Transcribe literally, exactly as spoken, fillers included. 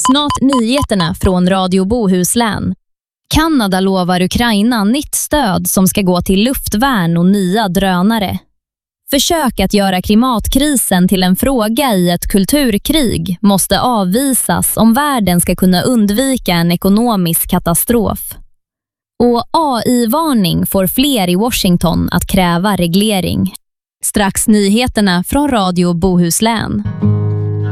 Snart nyheterna från Radio Bohuslän. Kanada lovar Ukraina nytt stöd som ska gå till luftvärn och nya drönare. Försök att göra klimatkrisen till en fråga i ett kulturkrig måste avvisas om världen ska kunna undvika en ekonomisk katastrof. Och A I-varning får fler i Washington att kräva reglering. Strax nyheterna från Radio Bohuslän.